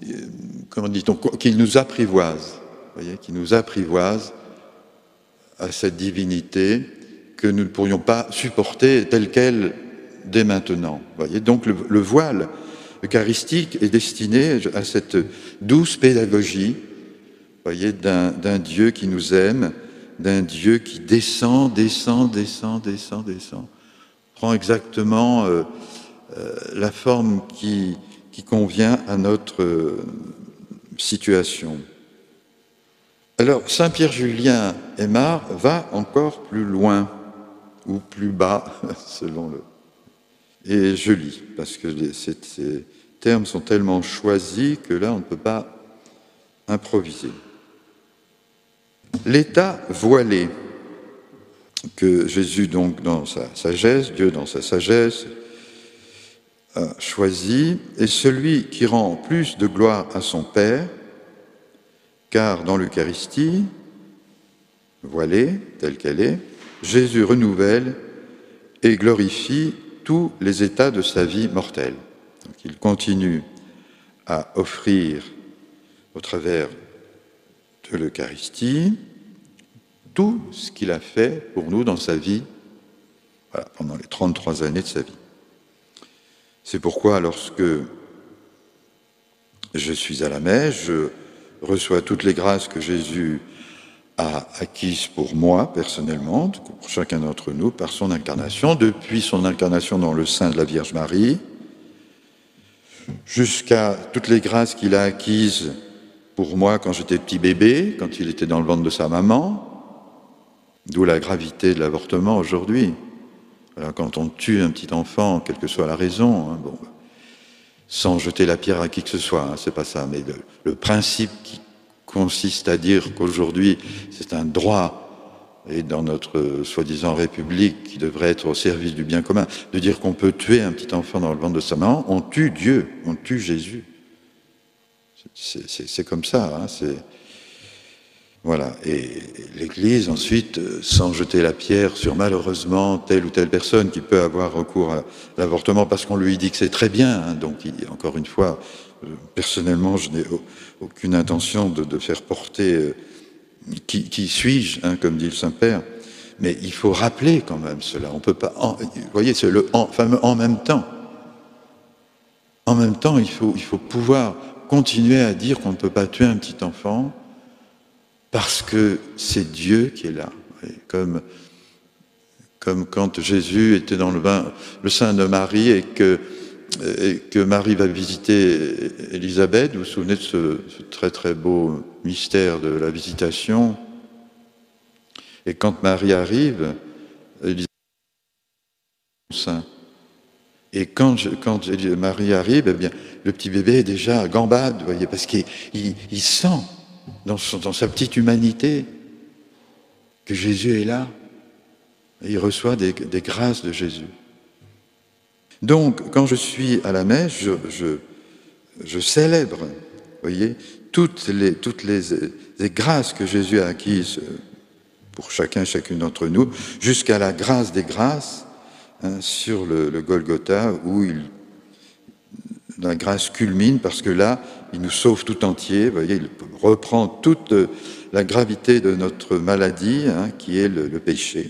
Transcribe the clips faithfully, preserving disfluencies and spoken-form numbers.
comment dit-on, qu'il nous apprivoise, voyez, qu'il nous apprivoise à cette divinité que nous ne pourrions pas supporter telle qu'elle dès maintenant. Voyez, donc le, le voile eucharistique est destiné à cette douce pédagogie, voyez, d'un, d'un Dieu qui nous aime, d'un Dieu qui descend, descend, descend, descend, descend, prend exactement euh, euh, la forme qui, qui convient à notre euh, situation. Alors, Saint Pierre Julien Aymar va encore plus loin, ou plus bas, selon le... Et je lis, parce que ces, ces termes sont tellement choisis que là, on ne peut pas improviser. L'état voilé que Jésus, donc, dans sa sagesse, Dieu dans sa sagesse, a choisi, est celui qui rend plus de gloire à son Père, car dans l'Eucharistie, voilée, telle qu'elle est, Jésus renouvelle et glorifie tous les états de sa vie mortelle. Donc, il continue à offrir, au travers de l'Eucharistie, tout ce qu'il a fait pour nous dans sa vie, voilà, pendant les trente-trois années de sa vie. C'est pourquoi, lorsque je suis à la messe, je reçois toutes les grâces que Jésus a acquises pour moi, personnellement, pour chacun d'entre nous, par son incarnation, depuis son incarnation dans le sein de la Vierge Marie, jusqu'à toutes les grâces qu'il a acquises pour moi quand j'étais petit bébé, quand il était dans le ventre de sa maman, d'où la gravité de l'avortement aujourd'hui. Voilà, quand on tue un petit enfant, quelle que soit la raison, hein, bon, sans jeter la pierre à qui que ce soit, hein, c'est pas ça, mais le, le principe qui consiste à dire qu'aujourd'hui c'est un droit, et dans notre euh, soi-disant république qui devrait être au service du bien commun, de dire qu'on peut tuer un petit enfant dans le ventre de sa maman, on tue Dieu, on tue Jésus. C'est, c'est, c'est comme ça, hein, c'est... Voilà, et l'Église ensuite, sans jeter la pierre sur malheureusement telle ou telle personne qui peut avoir recours à l'avortement parce qu'on lui dit que c'est très bien, hein, donc il, encore une fois, personnellement je n'ai aucune intention de, de faire porter euh, qui, qui suis-je, hein, comme dit le Saint-Père, mais il faut rappeler quand même cela, on peut pas, en, vous voyez, c'est le en, fameux en même temps. En même temps, il faut, il faut pouvoir continuer à dire qu'on ne peut pas tuer un petit enfant parce que c'est Dieu qui est là. Comme, comme quand Jésus était dans le, bain, le sein de Marie et que, et que Marie va visiter Élisabeth. Vous vous souvenez de ce, ce très très beau mystère de la visitation. Et quand Marie arrive, Élisabeth est au sein. Et quand, je, quand Marie arrive, eh bien, le petit bébé est déjà gambade, vous voyez, parce qu'il il, il sent dans, son, dans sa petite humanité que Jésus est là. Et il reçoit des, des grâces de Jésus. Donc, quand je suis à la messe, je, je, je célèbre, vous voyez, toutes les, toutes les, les grâces que Jésus a acquises pour chacun, chacune d'entre nous, jusqu'à la grâce des grâces, hein, sur le, le Golgotha, où il, la grâce culmine, parce que là, il nous sauve tout entier, vous voyez, il reprend toute la gravité de notre maladie, hein, qui est le, le péché.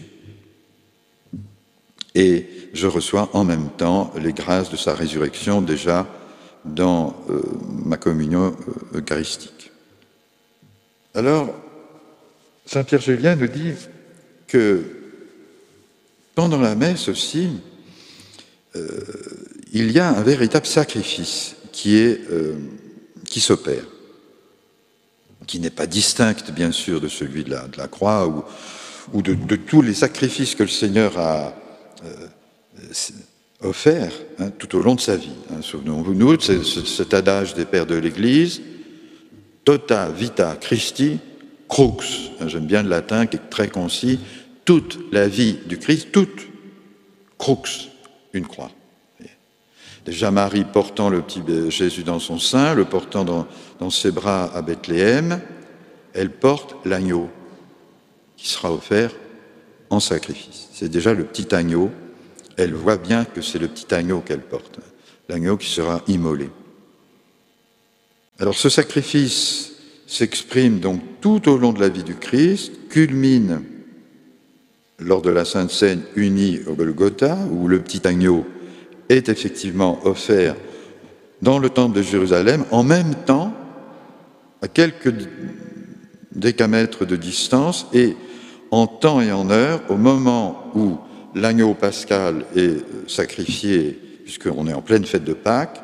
Et je reçois en même temps les grâces de sa résurrection déjà dans euh, ma communion euh, eucharistique. Alors, Saint Pierre Julien nous dit que pendant la messe aussi, euh, il y a un véritable sacrifice qui est, euh, qui s'opère, qui n'est pas distinct bien sûr de celui de la, de la croix ou, ou de, de tous les sacrifices que le Seigneur a euh, offert, hein, tout au long de sa vie. Hein. Souvenons-nous de cet adage des pères de l'Église, tota vita Christi crux. Hein, j'aime bien le latin qui est très concis. Toute la vie du Christ, toute crux, une croix. Déjà Marie portant le petit Jésus dans son sein, le portant dans, dans ses bras à Bethléem, elle porte l'agneau qui sera offert en sacrifice. C'est déjà le petit agneau. Elle voit bien que c'est le petit agneau qu'elle porte, l'agneau qui sera immolé. Alors ce sacrifice s'exprime donc tout au long de la vie du Christ, culmine lors de la Sainte Seine unie au Golgotha, où le petit agneau est effectivement offert dans le temple de Jérusalem, en même temps, à quelques décamètres de distance, et en temps et en heure, au moment où l'agneau pascal est sacrifié, puisqu'on est en pleine fête de Pâques,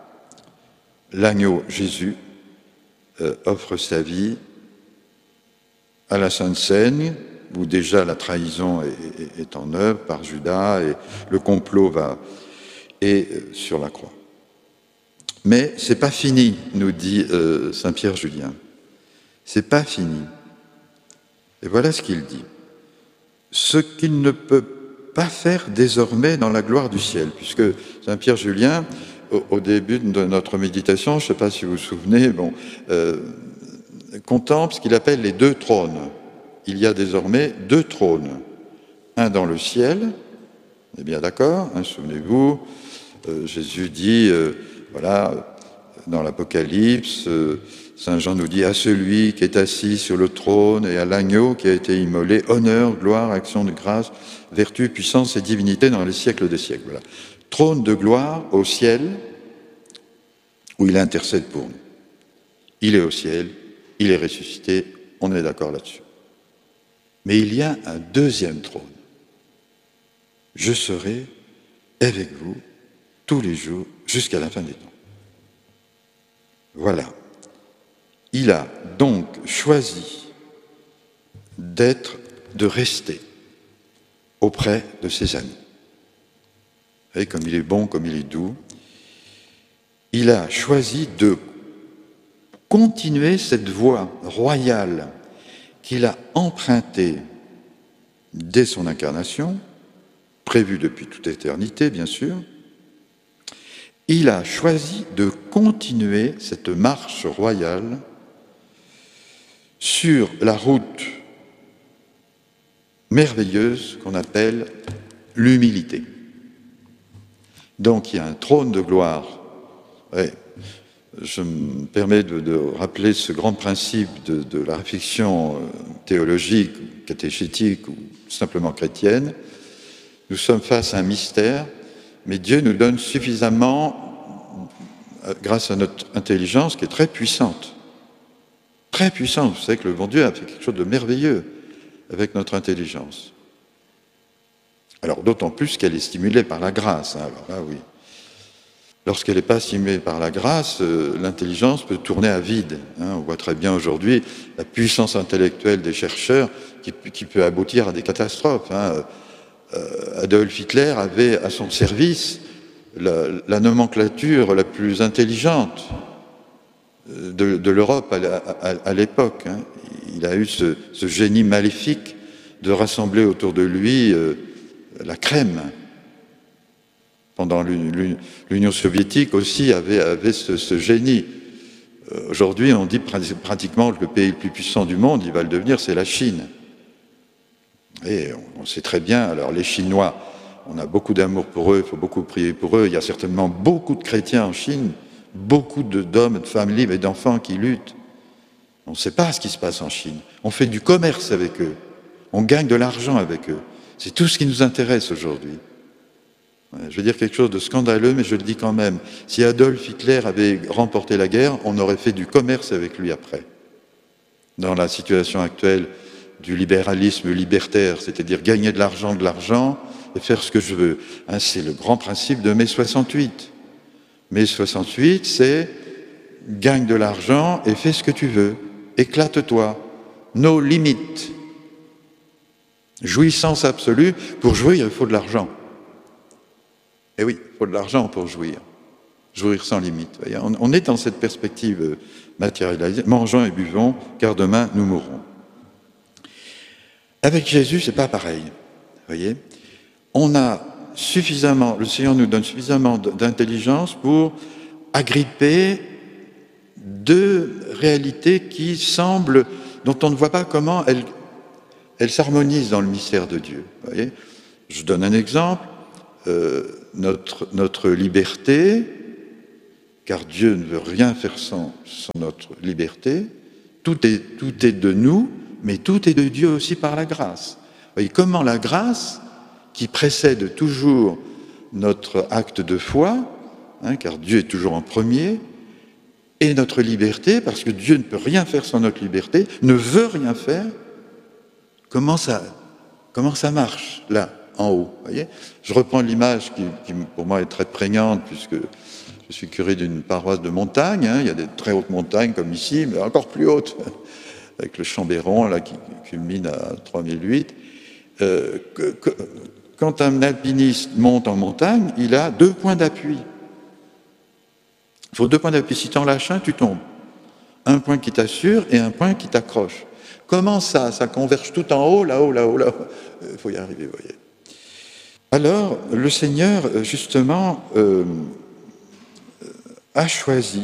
l'agneau Jésus euh, offre sa vie à la Sainte Seine, où déjà la trahison est, est, est en œuvre par Judas et le complot va est euh, sur la croix. Mais c'est pas fini, nous dit euh, saint Pierre Julien. C'est pas fini. Et voilà ce qu'il dit. Ce qu'il ne peut pas faire désormais dans la gloire du ciel, puisque saint Pierre Julien, au, au début de notre méditation, je ne sais pas si vous vous souvenez, bon, euh, contemple ce qu'il appelle les deux trônes. Il y a désormais deux trônes, un dans le ciel, on est bien d'accord, hein, souvenez-vous, euh, Jésus dit, euh, voilà, dans l'Apocalypse, euh, Saint Jean nous dit à celui qui est assis sur le trône et à l'agneau qui a été immolé, honneur, gloire, action de grâce, vertu, puissance et divinité dans les siècles des siècles. Voilà. Trône de gloire au ciel où il intercède pour nous. Il est au ciel, il est ressuscité, on est d'accord là-dessus. Mais il y a un deuxième trône. Je serai avec vous tous les jours jusqu'à la fin des temps. Voilà. Il a donc choisi d'être, de rester auprès de ses amis. Vous voyez, comme il est bon, comme il est doux. Il a choisi de continuer cette voie royale qu'il a empruntée dès son incarnation, prévue depuis toute éternité, bien sûr. Il a choisi de continuer cette marche royale sur la route merveilleuse qu'on appelle l'humilité. Donc il y a un trône de gloire. Ouais, je me permets de, de rappeler ce grand principe de, de la réflexion théologique, catéchétique ou simplement chrétienne. Nous sommes face à un mystère, mais Dieu nous donne suffisamment, grâce à notre intelligence qui est très puissante, très puissante. Vous savez que le bon Dieu a fait quelque chose de merveilleux avec notre intelligence. Alors d'autant plus qu'elle est stimulée par la grâce. Hein. Alors là, oui. Lorsqu'elle n'est pas stimulée par la grâce, euh, l'intelligence peut tourner à vide. Hein. On voit très bien aujourd'hui la puissance intellectuelle des chercheurs qui, qui peut aboutir à des catastrophes. Hein. Euh, Adolf Hitler avait à son service la, la nomenclature la plus intelligente de, de l'Europe à, à, à l'époque. Hein. Il a eu ce, ce génie maléfique de rassembler autour de lui euh, la crème. Pendant l'Union soviétique aussi avait, avait ce, ce génie. Euh, aujourd'hui, on dit pratiquement que le pays le plus puissant du monde, il va le devenir, c'est la Chine. Et on, on sait très bien, alors les Chinois, on a beaucoup d'amour pour eux, il faut beaucoup prier pour eux. Il y a certainement beaucoup de chrétiens en Chine, beaucoup d'hommes, de femmes libres et d'enfants qui luttent. On ne sait pas ce qui se passe en Chine. On fait du commerce avec eux. On gagne de l'argent avec eux. C'est tout ce qui nous intéresse aujourd'hui. Je veux dire quelque chose de scandaleux, mais je le dis quand même. Si Adolf Hitler avait remporté la guerre, on aurait fait du commerce avec lui après. Dans la situation actuelle du libéralisme libertaire, c'est-à-dire gagner de l'argent, de l'argent, et faire ce que je veux. Hein, c'est le grand principe de mai soixante-huit. mai soixante-huit, c'est gagne de l'argent et fais ce que tu veux. Éclate-toi. No limit. Jouissance absolue. Pour jouir, il faut de l'argent. Eh oui, il faut de l'argent pour jouir. Jouir sans limite. On est dans cette perspective matérialisée. Mangeons et buvons, car demain nous mourrons. Avec Jésus, c'est pas pareil. Vous voyez, on a suffisamment, le Seigneur nous donne suffisamment d'intelligence pour agripper deux réalités qui semblent, dont on ne voit pas comment elles, elles s'harmonisent dans le mystère de Dieu. Vous voyez, je donne un exemple. Euh, notre, notre liberté car Dieu ne veut rien faire sans, sans notre liberté. Tout est, tout est de nous, mais tout est de Dieu aussi par la grâce. Vous voyez comment la grâce, qui précède toujours notre acte de foi, hein, car Dieu est toujours en premier, et notre liberté, parce que Dieu ne peut rien faire sans notre liberté, ne veut rien faire. Comment ça, comment ça marche, là, en haut, voyez ? Je reprends l'image qui, qui, pour moi, est très prégnante, puisque je suis curé d'une paroisse de montagne. Hein, il y a des très hautes montagnes, comme ici, mais encore plus hautes, avec le Chambéron, là, qui culmine à trois mille huit. Euh, que, que, quand un alpiniste monte en montagne, il a deux points d'appui. Il faut deux points d'appui. Si tu en lâches un, tu tombes. Un point qui t'assure et un point qui t'accroche. Comment ça ? Ça converge tout en haut, là-haut, là-haut, là-haut. Il faut y arriver, vous voyez. Alors, le Seigneur, justement, euh, a choisi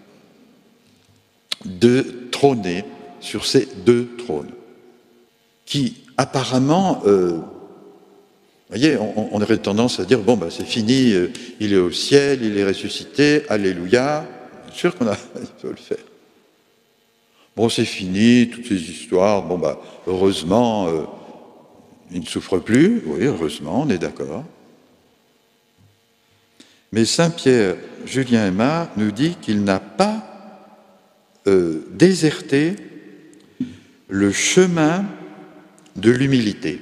de trôner sur ces deux trônes, qui apparemment, euh, vous voyez, on, on aurait tendance à dire, bon, ben, c'est fini, euh, il est au ciel, il est ressuscité, alléluia. Bien sûr qu'on a, il peut le faire. Bon, c'est fini, toutes ces histoires, bon, ben, heureusement, euh, il ne souffre plus, oui, heureusement, on est d'accord. Mais Saint Pierre, Julien Aymar nous dit qu'il n'a pas euh, déserté le chemin de l'humilité.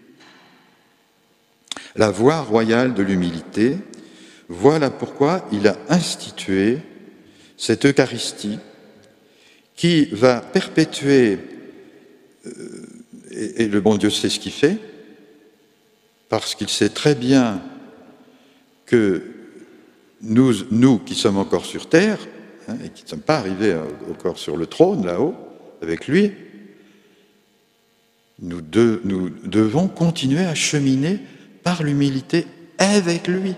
La voie royale de l'humilité, voilà pourquoi il a institué cette Eucharistie qui va perpétuer, euh, et, et le bon Dieu sait ce qu'il fait, parce qu'il sait très bien que nous, nous qui sommes encore sur terre, hein, et qui ne sommes pas arrivés encore sur le trône là-haut, avec lui, nous, de, nous devons continuer à cheminer par l'humilité avec lui.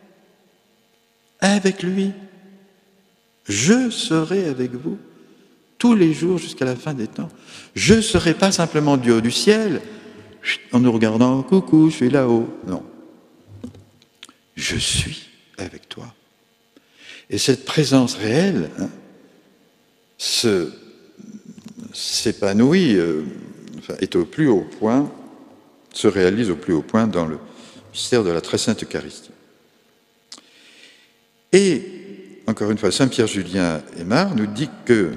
Avec lui. Je serai avec vous tous les jours jusqu'à la fin des temps. Je ne serai pas simplement du haut du ciel, en nous regardant, coucou, je suis là-haut. Non. Je suis avec toi. Et cette présence réelle hein, se, s'épanouit, euh, enfin, est au plus haut point, se réalise au plus haut point dans le mystère de la très sainte Eucharistie. Et, encore une fois, Saint Pierre Julien Aymar nous dit que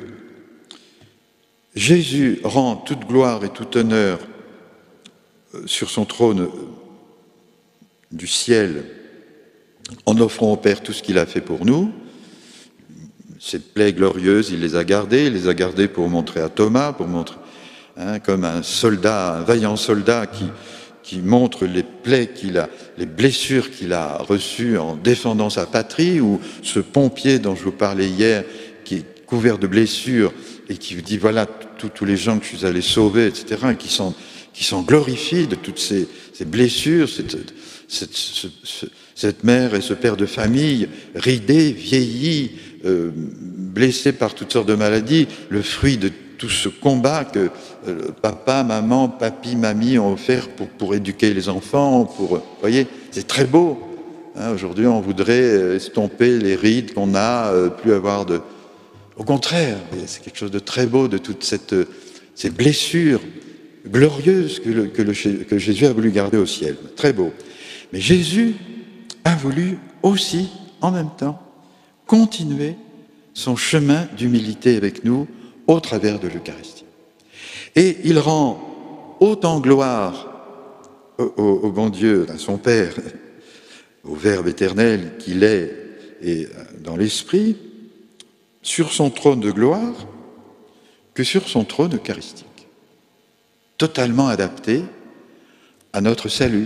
Jésus rend toute gloire et tout honneur sur son trône du ciel en offrant au Père tout ce qu'il a fait pour nous. Ces plaies glorieuses, il les a gardées, il les a gardées pour montrer à Thomas, pour montrer, hein, comme un soldat, un vaillant soldat qui, qui montre les plaies qu'il a, les blessures qu'il a reçues en défendant sa patrie, ou ce pompier dont je vous parlais hier, qui est couvert de blessures et qui dit voilà tous les gens que je suis allé sauver, et cetera, et qui sont, qui sont glorifiés de toutes ces, ces blessures, cette, cette, ce, ce, cette mère et ce père de famille ridés, vieillis, euh, blessés par toutes sortes de maladies, le fruit de tout ce combat que euh, papa, maman, papi, mamie ont offert pour, pour éduquer les enfants, pour, vous voyez, c'est très beau. Hein, aujourd'hui, on voudrait estomper les rides qu'on a, euh, plus avoir de... Au contraire, c'est quelque chose de très beau, de toutes cette, ces blessures glorieuses que, le, que, le, que Jésus a voulu garder au ciel. Très beau. Mais Jésus a voulu aussi, en même temps, continuer son chemin d'humilité avec nous au travers de l'Eucharistie. Et il rend autant gloire au, au, au bon Dieu, à son Père, au Verbe éternel qu'il est et dans l'Esprit, sur son trône de gloire, que sur son trône eucharistique, totalement adapté à notre salut.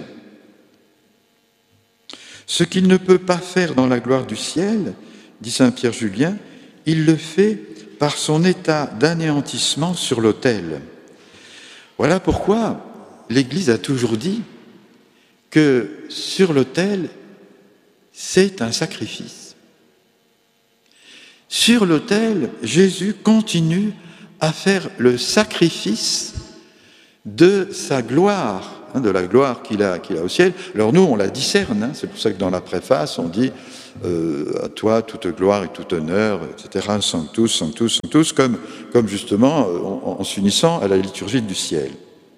Ce qu'il ne peut pas faire dans la gloire du ciel, dit saint Pierre Julien, il le fait par son état d'anéantissement sur l'autel. Voilà pourquoi l'Église a toujours dit que sur l'autel, c'est un sacrifice. Sur l'autel, Jésus continue à faire le sacrifice de sa gloire hein, de la gloire qu'il a, qu'il a au ciel. Alors nous, on la discerne, hein, c'est pour ça que dans la préface, on dit euh, à toi toute gloire et tout honneur, et cetera, sanctus, sanctus, sanctus, comme, comme justement en, en s'unissant à la liturgie du ciel.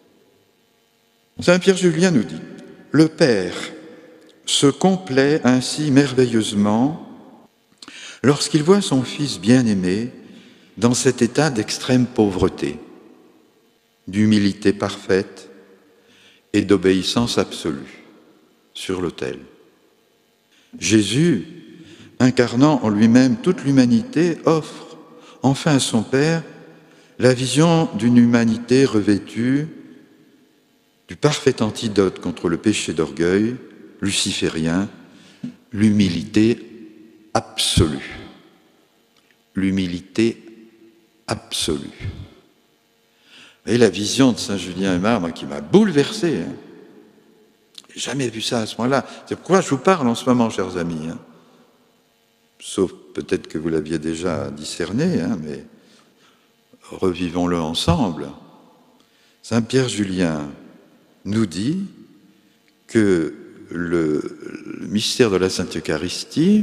Saint Pierre Julien nous dit, le Père se complaît ainsi merveilleusement lorsqu'il voit son Fils bien-aimé dans cet état d'extrême pauvreté, d'humilité parfaite et d'obéissance absolue sur l'autel. Jésus, incarnant en lui-même toute l'humanité, offre enfin à son Père la vision d'une humanité revêtue du parfait antidote contre le péché d'orgueil luciférien, l'humilité absolue. L'humilité absolue. Et la vision de Saint Julien Aymar, moi, qui m'a bouleversé, hein. J'ai jamais vu ça à ce point-là. C'est pourquoi je vous parle en ce moment, chers amis. Hein. Sauf peut-être que vous l'aviez déjà discerné, hein, mais revivons-le ensemble. Saint Pierre Julien nous dit que le, le mystère de la Sainte Eucharistie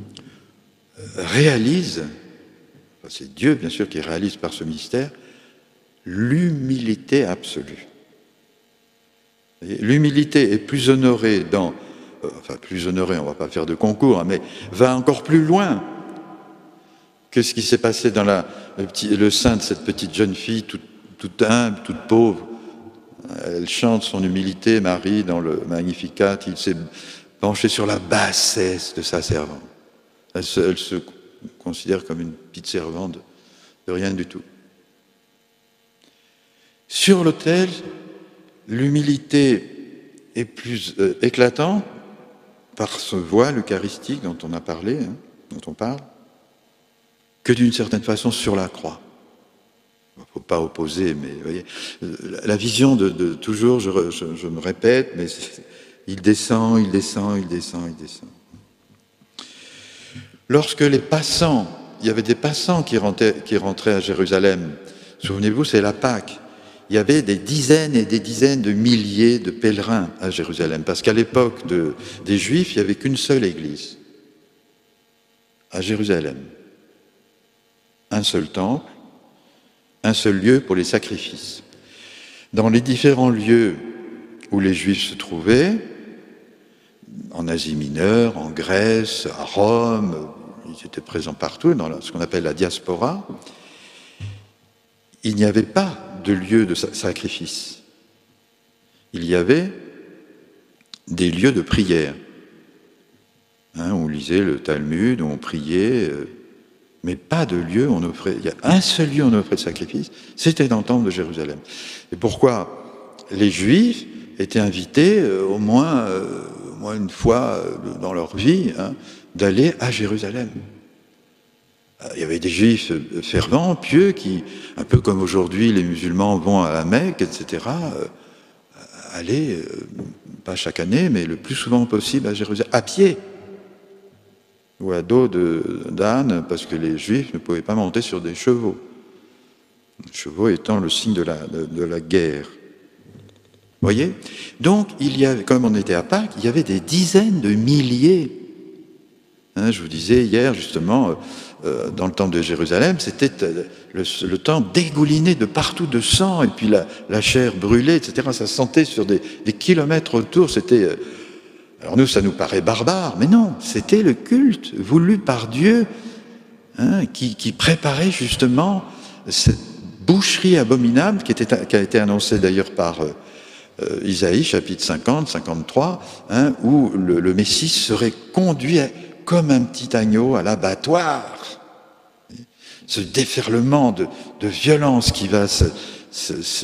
réalise, enfin c'est Dieu bien sûr qui réalise par ce mystère, l'humilité absolue. L'humilité est plus honorée dans, euh, enfin plus honorée, on ne va pas faire de concours, hein, mais va encore plus loin que ce qui s'est passé dans la, le, petit, le sein de cette petite jeune fille, toute, toute humble, toute pauvre. Elle chante son humilité, Marie, dans le Magnificat. Il s'est penché sur la bassesse de sa servante. Elle se, elle se considère comme une petite servante de, de rien du tout. Sur l'autel, l'humilité est plus euh, éclatante par ce voile eucharistique dont on a parlé, hein, dont on parle, que d'une certaine façon sur la croix. Il ne faut pas opposer, mais vous voyez, la vision de, de toujours, je, je, je me répète, mais il descend, il descend, il descend, il descend. Lorsque les passants, il y avait des passants qui rentraient, qui rentraient à Jérusalem, souvenez-vous, c'est la Pâque, il y avait des dizaines et des dizaines de milliers de pèlerins à Jérusalem, parce qu'à l'époque de, des Juifs, il n'y avait qu'une seule église, à Jérusalem. Un seul temple, un seul lieu pour les sacrifices. Dans les différents lieux où les Juifs se trouvaient, en Asie mineure, en Grèce, à Rome, ils étaient présents partout, dans ce qu'on appelle la diaspora, il n'y avait pas de lieu de sacrifice. Il y avait des lieux de prière. Hein, on lisait le Talmud, on priait, euh, mais pas de lieu où on offrait. Il y a un seul lieu où on offrait le sacrifice, c'était dans le temple de Jérusalem. Et pourquoi les Juifs étaient invités euh, au, moins, euh, au moins une fois euh, dans leur vie, hein, d'aller à Jérusalem. Il y avait des Juifs fervents, pieux, qui, un peu comme aujourd'hui les musulmans vont à la Mecque, et cetera, euh, aller, euh, pas chaque année, mais le plus souvent possible à Jérusalem, à pied, ou à dos de, d'âne, parce que les Juifs ne pouvaient pas monter sur des chevaux. Les chevaux étant le signe de la, de, de la guerre. Vous voyez ? Donc, il y avait, comme on était à Pâques, il y avait des dizaines de milliers. Hein, je vous disais hier, justement, euh, dans le temple de Jérusalem, c'était euh, le, le temple dégouliné de partout de sang, et puis la, la chair brûlée, et cetera. Ça sentait sur des, des kilomètres autour. C'était... Euh, alors nous, ça nous paraît barbare, mais non, c'était le culte voulu par Dieu, hein, qui, qui préparait justement cette boucherie abominable qui, était, qui a été annoncée d'ailleurs par euh, euh, Isaïe, chapitre cinquante, cinquante-trois, hein, où le, le Messie serait conduit à, comme un petit agneau à l'abattoir. Ce déferlement de, de violence qui va se, se, se,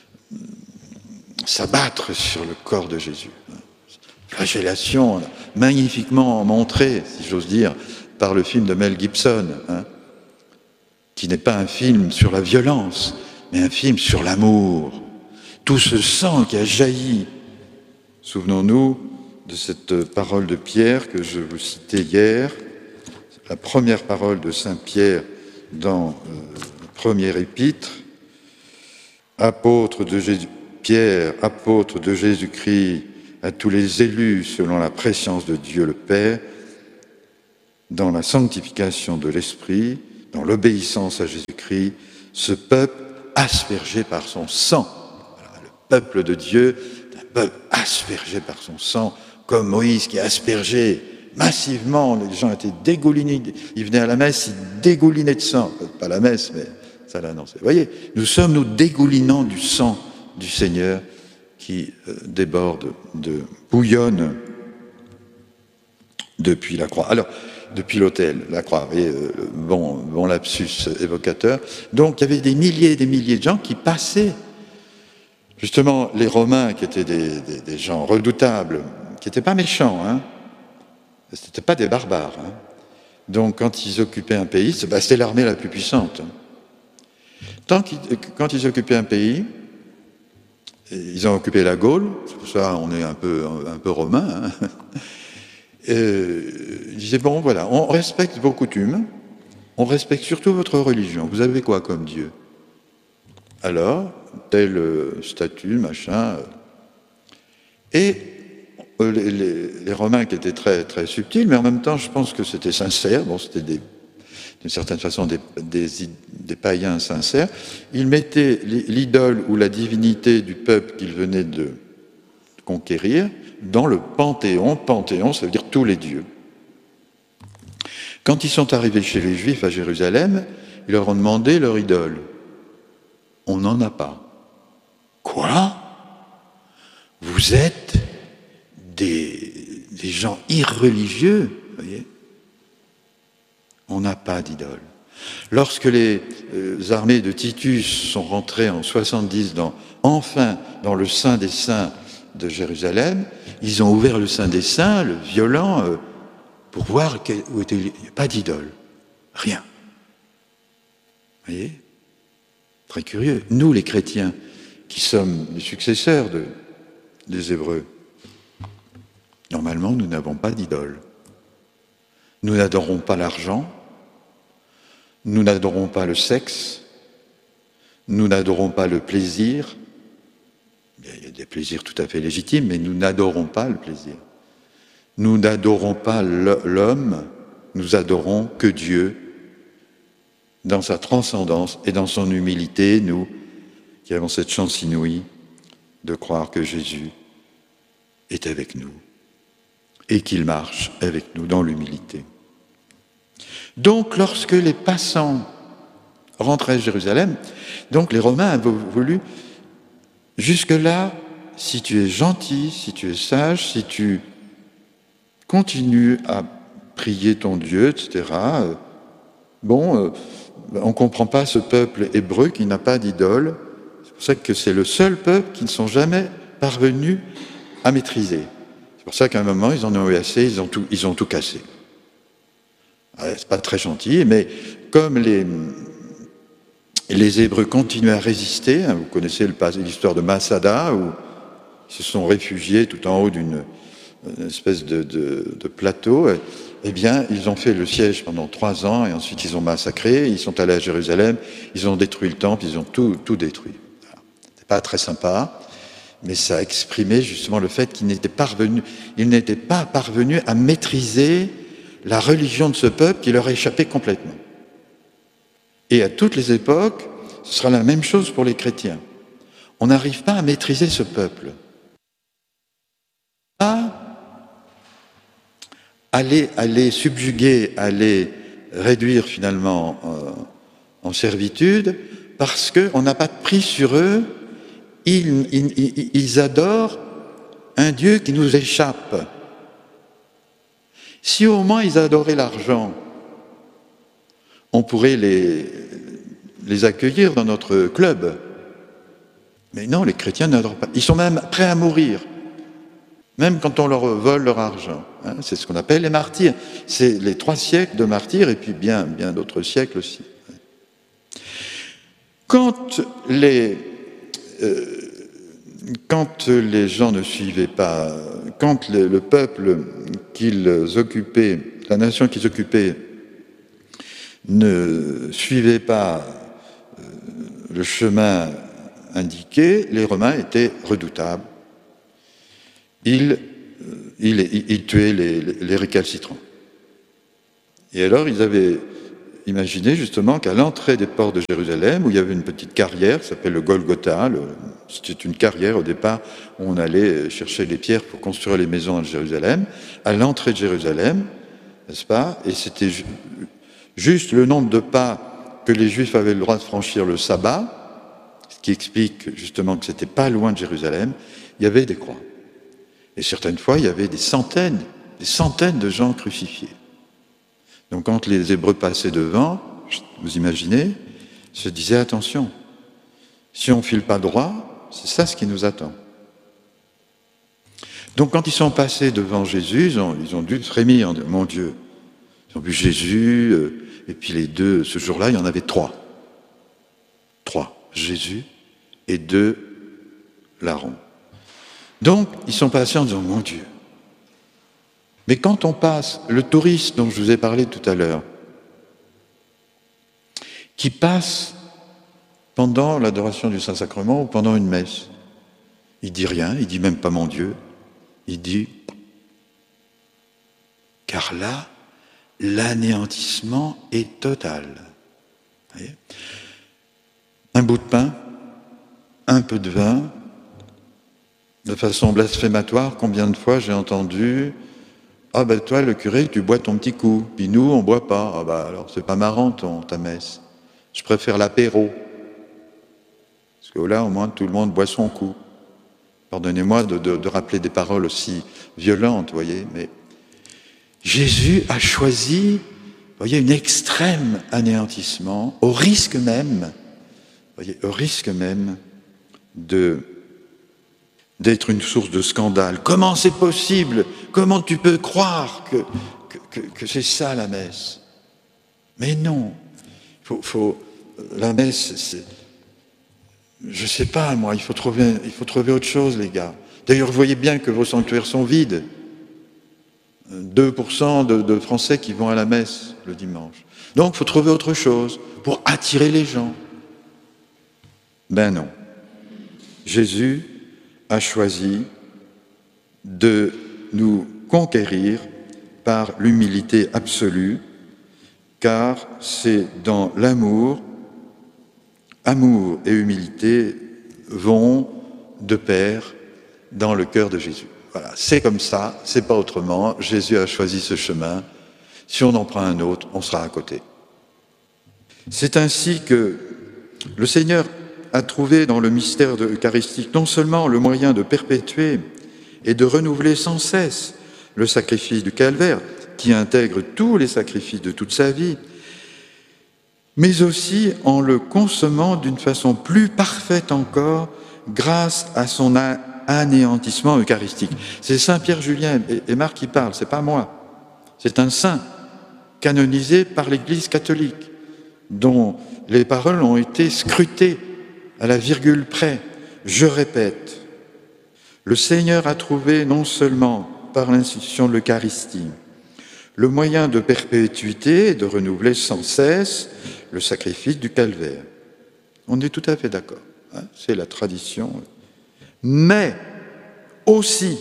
s'abattre sur le corps de Jésus. Flagellation magnifiquement montrée, si j'ose dire, par le film de Mel Gibson, hein, qui n'est pas un film sur la violence, mais un film sur l'amour. Tout ce sang qui a jailli. Souvenons-nous de cette parole de Pierre que je vous citais hier, la première parole de Saint Pierre dans euh, le premier épître, apôtre de Jésus, Pierre, apôtre de Jésus-Christ, à tous les élus selon la préscience de Dieu le Père, dans la sanctification de l'Esprit, dans l'obéissance à Jésus-Christ, ce peuple aspergé par son sang. Voilà, le peuple de Dieu, un peuple aspergé par son sang, comme Moïse qui a aspergé massivement, les gens étaient dégoulinés, ils venaient à la messe, ils dégoulinaient de sang, pas la messe, mais ça l'annonçait. Vous voyez, nous sommes nous dégoulinant du sang du Seigneur qui euh, déborde, de, bouillonne depuis la croix. Alors, depuis l'autel, la croix, vous voyez, euh, bon, bon lapsus évocateur. Donc, il y avait des milliers et des milliers de gens qui passaient. Justement, les Romains, qui étaient des, des, des gens redoutables, qui n'étaient pas méchants, hein, ce n'étaient pas des barbares. Hein. Donc, quand ils occupaient un pays, c'était l'armée la plus puissante. Tant qu'ils, quand ils occupaient un pays, ils ont occupé la Gaule, c'est pour ça on est un peu, un peu romain. Hein. Euh, ils disaient, bon voilà, on respecte vos coutumes, on respecte surtout votre religion. Vous avez quoi comme Dieu? Alors, tel statut, machin. Et euh, les, les, les Romains qui étaient très, très subtils, mais en même temps, je pense que c'était sincère, bon, c'était des, d'une certaine façon des, des, des païens sincères, ils mettaient l'idole ou la divinité du peuple qu'ils venaient de conquérir dans le panthéon. Panthéon, ça veut dire tous les dieux. Quand ils sont arrivés chez les Juifs à Jérusalem, ils leur ont demandé leur idole. On n'en a pas. Quoi? Vous êtes des, des gens irreligieux, vous voyez? On n'a pas d'idole. Lorsque les euh, armées de Titus sont rentrées en soixante-dix, dans, enfin dans le Saint des Saints de Jérusalem, ils ont ouvert le Saint des Saints, le violent, euh, pour voir où était. Il n'y a pas d'idole. Rien. Vous voyez? Très curieux. Nous, les chrétiens, qui sommes les successeurs de, des Hébreux, normalement, nous n'avons pas d'idole. Nous n'adorons pas l'argent, nous n'adorons pas le sexe, nous n'adorons pas le plaisir. Il y a des plaisirs tout à fait légitimes, mais nous n'adorons pas le plaisir. Nous n'adorons pas l'homme, nous adorons que Dieu, dans sa transcendance et dans son humilité, nous qui avons cette chance inouïe de croire que Jésus est avec nous et qu'il marche avec nous dans l'humilité. Donc, lorsque les passants rentraient à Jérusalem, donc les Romains avaient voulu, jusque-là, si tu es gentil, si tu es sage, si tu continues à prier ton Dieu, et cetera, euh, bon, euh, on ne comprend pas ce peuple hébreu qui n'a pas d'idole. C'est pour ça que c'est le seul peuple qui ne sont jamais parvenus à maîtriser. C'est pour ça qu'à un moment, ils en ont eu assez, ils ont tout, ils ont tout cassé. C'est pas très gentil, mais comme les, les Hébreux continuaient à résister, hein, vous connaissez l'histoire de Masada, où ils se sont réfugiés tout en haut d'une espèce de, de, de plateau, et, eh bien, ils ont fait le siège pendant trois ans, et ensuite ils ont massacré, ils sont allés à Jérusalem, ils ont détruit le temple, ils ont tout, tout détruit. Voilà. C'est pas très sympa, mais ça exprimait justement le fait qu'ils n'étaient pas parvenus, ils n'étaient pas parvenus à maîtriser la religion de ce peuple qui leur a échappé complètement. Et à toutes les époques, ce sera la même chose pour les chrétiens. On n'arrive pas à maîtriser ce peuple. Pas à les, à les subjuguer, à les réduire finalement en, en servitude, parce qu'on n'a pas de prix sur eux. Ils, ils, ils adorent un Dieu qui nous échappe. Si au moins ils adoraient l'argent, on pourrait les, les accueillir dans notre club. Mais non, les chrétiens n'adorent pas. Ils sont même prêts à mourir, même quand on leur vole leur argent. Hein, c'est ce qu'on appelle les martyrs. C'est les trois siècles de martyrs et puis bien, bien d'autres siècles aussi. Quand les, euh, quand les gens ne suivaient pas, quand le, le peuple qu'ils occupaient, la nation qu'ils occupaient, ne suivait pas euh, le chemin indiqué, les Romains étaient redoutables. Ils, ils, ils, ils tuaient les, les récalcitrants. Et alors, ils avaient imaginé justement qu'à l'entrée des ports de Jérusalem, où il y avait une petite carrière qui s'appelle le Golgotha, le, c'était une carrière au départ où on allait chercher les pierres pour construire les maisons à Jérusalem, à l'entrée de Jérusalem, n'est-ce pas? Et c'était ju- juste le nombre de pas que les Juifs avaient le droit de franchir le sabbat, ce qui explique justement que c'était pas loin de Jérusalem, il y avait des croix. Et certaines fois, il y avait des centaines, des centaines de gens crucifiés. Donc quand les Hébreux passaient devant, vous imaginez, ils se disaient attention, si on ne file pas droit, c'est ça ce qui nous attend. Donc quand ils sont passés devant Jésus, ils ont, ils ont dû frémir, mon Dieu. Ils ont vu Jésus, euh, et puis les deux, ce jour-là, il y en avait trois. Trois, Jésus et deux, larrons. Donc ils sont passés en disant, mon Dieu. Mais quand on passe, le touriste dont je vous ai parlé tout à l'heure, qui passe pendant l'adoration du Saint-Sacrement ou pendant une messe, il dit rien, il dit même pas mon Dieu, il dit car là, l'anéantissement est total. Vous voyez ? Un bout de pain, un peu de vin, de façon blasphématoire, combien de fois j'ai entendu « Ah ben toi, le curé, tu bois ton petit coup, puis nous, on boit pas. Ah ben alors, c'est pas marrant ton, ta messe. Je préfère l'apéro. Parce que là, au moins, tout le monde boit son coup. » Pardonnez-moi de, de, de rappeler des paroles aussi violentes, vous voyez, mais Jésus a choisi, vous voyez, un extrême anéantissement, au risque même, vous voyez, au risque même de d'être une source de scandale. Comment c'est possible? Comment tu peux croire que, que, que, que c'est ça la messe? Mais non. Faut, faut, la messe, c'est... Je ne sais pas, moi, il faut, trouver, il faut trouver autre chose, les gars. D'ailleurs, vous voyez bien que vos sanctuaires sont vides. deux pour cent de, de Français qui vont à la messe le dimanche. Donc, il faut trouver autre chose pour attirer les gens. Ben non. Jésus a choisi de nous conquérir par l'humilité absolue, car c'est dans l'amour, amour et humilité vont de pair dans le cœur de Jésus. Voilà, c'est comme ça, c'est pas autrement. Jésus a choisi ce chemin. Si on en prend un autre, on sera à côté. C'est ainsi que le Seigneur a trouvé dans le mystère eucharistique non seulement le moyen de perpétuer et de renouveler sans cesse le sacrifice du calvaire, qui intègre tous les sacrifices de toute sa vie, mais aussi en le consommant d'une façon plus parfaite encore grâce à son anéantissement eucharistique. C'est Saint Pierre Julien et Marc qui parlent, c'est pas moi. C'est un saint canonisé par l'Église catholique, dont les paroles ont été scrutées à la virgule près. Je répète, le Seigneur a trouvé non seulement par l'institution de l'Eucharistie le moyen de perpétuité et de renouveler sans cesse le sacrifice du calvaire. On est tout à fait d'accord, hein, c'est la tradition. Mais aussi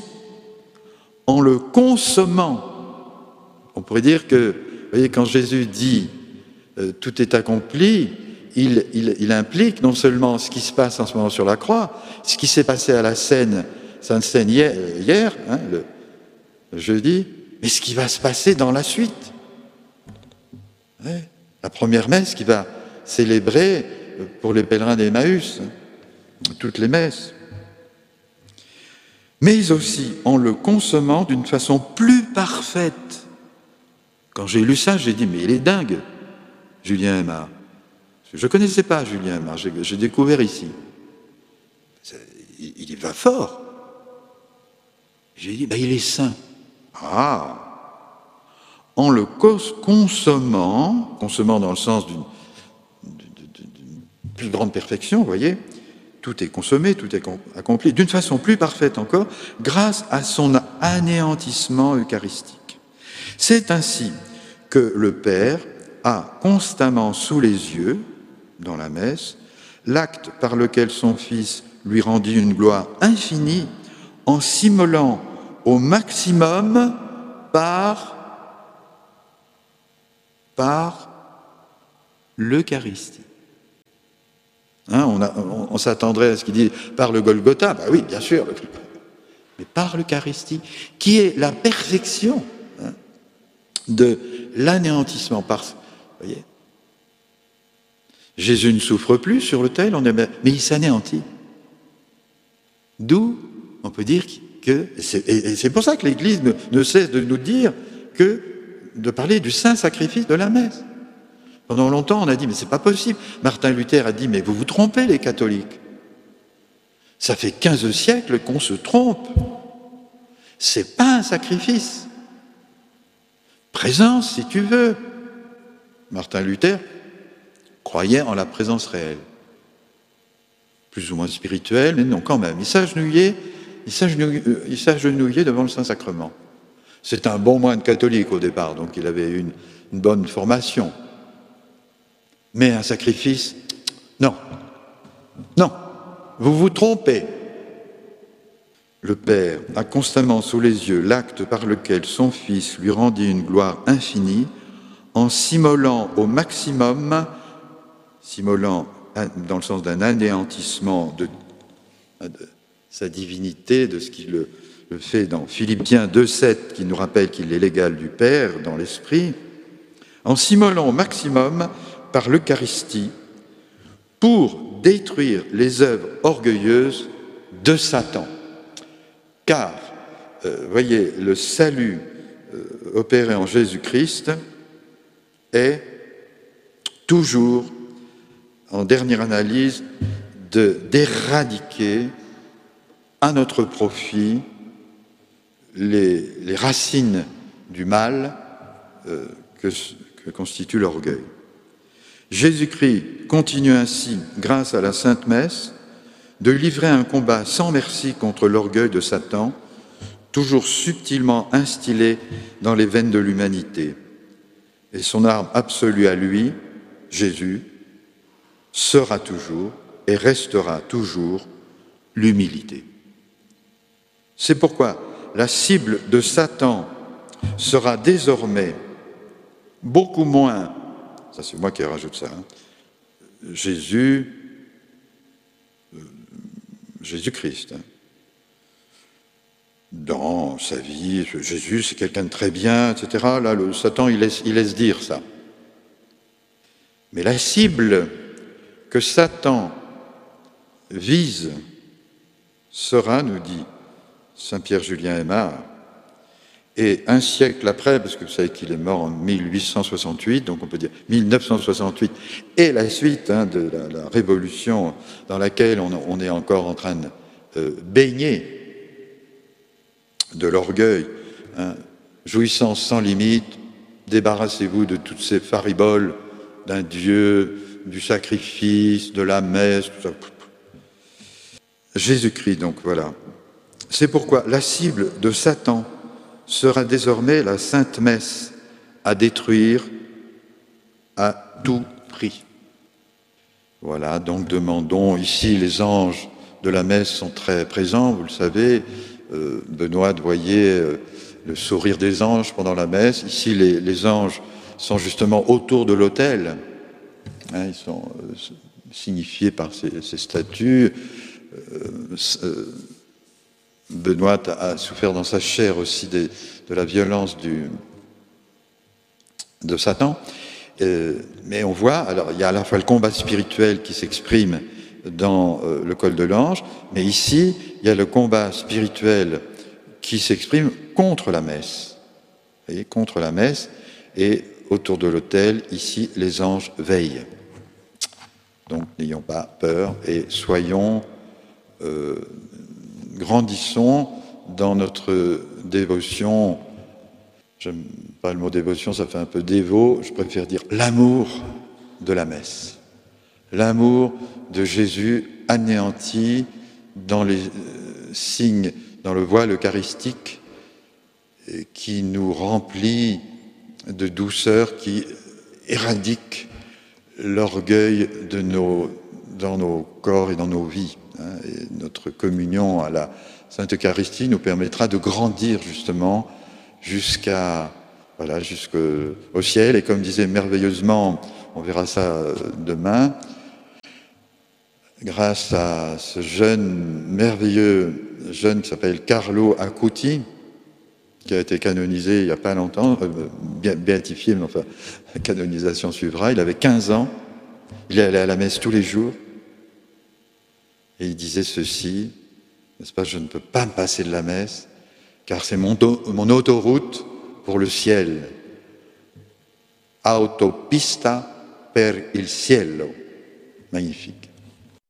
en le consommant, on pourrait dire que, vous voyez, quand Jésus dit euh, « tout est accompli », Il, il, il implique non seulement ce qui se passe en ce moment sur la croix, ce qui s'est passé à la Seine, Sainte Seine hier, hier hein, le, le jeudi, mais ce qui va se passer dans la suite. Ouais, la première messe qui va célébrer pour les pèlerins d'Emmaüs, hein, toutes les messes. Mais aussi en le consommant d'une façon plus parfaite. Quand j'ai lu ça, j'ai dit, mais il est dingue, Julien Aymar. Je ne connaissais pas Julien Aymar, j'ai, j'ai découvert ici. Il, il va fort. J'ai dit, ben, il est saint. Ah, en le consommant, consommant dans le sens d'une, d'une, d'une plus grande perfection, vous voyez, tout est consommé, tout est accompli, d'une façon plus parfaite encore, grâce à son anéantissement eucharistique. C'est ainsi que le Père a constamment sous les yeux, dans la messe, l'acte par lequel son Fils lui rendit une gloire infinie en s'immolant au maximum par, par l'Eucharistie. Hein, on, a, on, on s'attendrait à ce qu'il dit par le Golgotha. Ben oui, bien sûr, mais par l'Eucharistie, qui est la perfection hein, de l'anéantissement. Par, vous voyez, Jésus ne souffre plus sur l'autel, on est, mais il s'anéantit. D'où on peut dire que, et c'est, et c'est pour ça que l'Église ne, ne cesse de nous dire que de parler du saint sacrifice de la messe. Pendant longtemps, on a dit, mais c'est pas possible. Martin Luther a dit, mais vous vous trompez, les catholiques. Ça fait quinze siècles qu'on se trompe. C'est pas un sacrifice. Présence, si tu veux. Martin Luther croyait en la présence réelle. Plus ou moins spirituelle, mais non, quand même. Il s'agenouillait, il s'agenouillait, il s'agenouillait devant le Saint-Sacrement. C'est un bon moine catholique au départ, donc il avait une, une bonne formation. Mais un sacrifice, non, non, vous vous trompez. Le Père a constamment sous les yeux l'acte par lequel son Fils lui rendit une gloire infinie en s'immolant au maximum, s'immolant dans le sens d'un anéantissement de, de sa divinité, de ce qu'il le, le fait dans Philippiens deux sept, qui nous rappelle qu'il est l'égal du Père dans l'esprit, en s'immolant au maximum par l'Eucharistie pour détruire les œuvres orgueilleuses de Satan. Car, euh, voyez, le salut euh, opéré en Jésus-Christ est toujours, en dernière analyse, de, d'éradiquer à notre profit les, les racines du mal euh, que, que constitue l'orgueil. Jésus-Christ continue ainsi, grâce à la Sainte Messe, de livrer un combat sans merci contre l'orgueil de Satan, toujours subtilement instillé dans les veines de l'humanité. Et son arme absolue à lui, Jésus, sera toujours et restera toujours l'humilité. C'est pourquoi la cible de Satan sera désormais beaucoup moins, ça c'est moi qui rajoute ça, hein, Jésus, euh, Jésus-Christ. Hein. Dans sa vie, Jésus c'est quelqu'un de très bien, et cetera. Là, le Satan, il laisse, il laisse dire ça. Mais la cible que Satan vise sera, nous dit Saint Pierre Julien Aymar, et un siècle après, parce que vous savez qu'il est mort en mille huit cent soixante-huit, donc on peut dire mille neuf cent soixante-huit, et la suite hein, de la, la révolution dans laquelle on, on est encore en train de euh, baigner de l'orgueil, hein, jouissance sans limite, débarrassez-vous de toutes ces fariboles d'un Dieu, du sacrifice, de la messe, tout ça. Jésus-Christ, donc voilà. C'est pourquoi la cible de Satan sera désormais la Sainte Messe à détruire à tout prix. Voilà, donc demandons, ici les anges de la messe sont très présents, vous le savez, euh, Benoît voyait euh, le sourire des anges pendant la messe, ici les, les anges sont justement autour de l'autel, hein, ils sont euh, signifiés par ces, ces statues, euh, euh, Benoît a souffert dans sa chair aussi des, de la violence du, de Satan. Euh, mais on voit, alors il y a à la fois le combat spirituel qui s'exprime dans euh, le col de l'ange, mais ici, il y a le combat spirituel qui s'exprime contre la messe. Vous voyez, contre la messe, et autour de l'autel, ici, les anges veillent. Donc n'ayons pas peur et soyons... Euh, grandissons dans notre dévotion, j'aime pas le mot dévotion, ça fait un peu dévot, je préfère dire l'amour de la messe, l'amour de Jésus anéanti dans les signes, dans le voile eucharistique qui nous remplit de douceur, qui éradique l'orgueil de nos, dans nos corps et dans nos vies. Hein, et notre communion à la Sainte Eucharistie nous permettra de grandir justement jusqu'à voilà, jusqu'au ciel. Et comme disait merveilleusement, on verra ça demain, grâce à ce jeune, merveilleux jeune qui s'appelle Carlo Acuti, qui a été canonisé il n'y a pas longtemps, euh, béatifié, mais enfin, la canonisation suivra. Il avait quinze ans, il allait à la messe tous les jours, et il disait ceci, n'est-ce pas, je ne peux pas me passer de la messe, car c'est mon, mon autoroute pour le ciel. Autopista per il cielo. Magnifique.